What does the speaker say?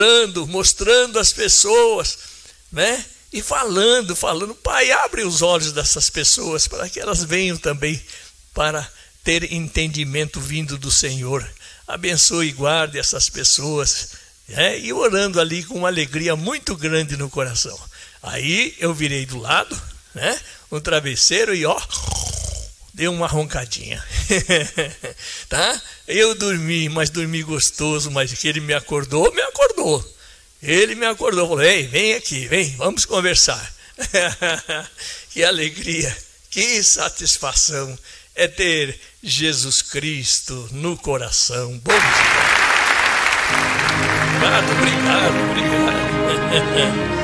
mostrando às pessoas, né? E falando, Pai, abre os olhos dessas pessoas para que elas venham também para ter entendimento vindo do Senhor. Abençoe e guarde essas pessoas, né? E orando ali com uma alegria muito grande no coração. Aí eu virei do lado, né? Um travesseiro e dei uma roncadinha. Tá? Eu dormi, mas dormi gostoso, mas que ele me acordou. Ele me acordou, falou: ei, vem aqui, vem, vamos conversar. Que alegria, que satisfação é ter Jesus Cristo no coração. Bom dia. Obrigado.